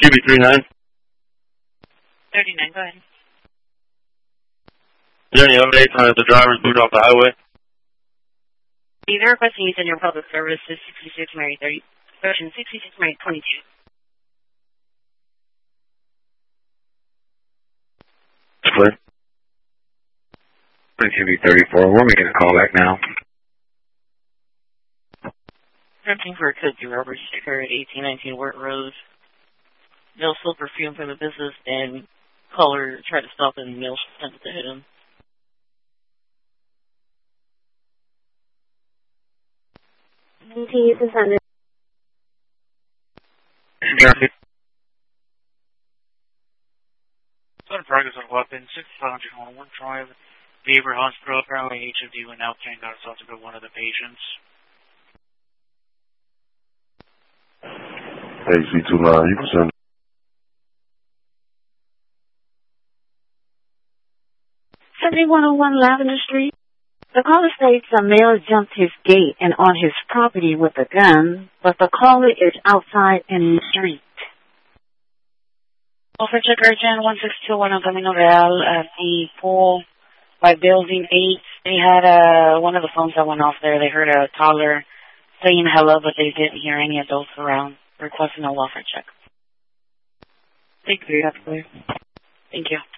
QB39. 39, go ahead. Is there any updates on if the driver's moved off the highway? Either requesting use in your public service is 66 Mary 30, version 66 Mary 22. Clear. QB34, we're making a call back now. Attempting for a code 2 robbery sticker at 1819 Wirt Road. Male stole perfume from the business and caller tried to stop and male attempted to hit him. Continue to send it. Sudden progress on weapon, 6500 1 Drive, Beaver Hospital. Apparently HFD went out and got assaulted by one of the patients. HC29, you can send. 7101 Lavender Street. The caller states a male jumped his gate and on his property with a gun, but the caller is outside in the street. Offer check urgent 1621 on Camino Real at the pool by Building 8. They had one of the phones that went off there. They heard a caller saying hello, but they didn't hear any adults around. Requesting a welfare check. Thank you. Thank you.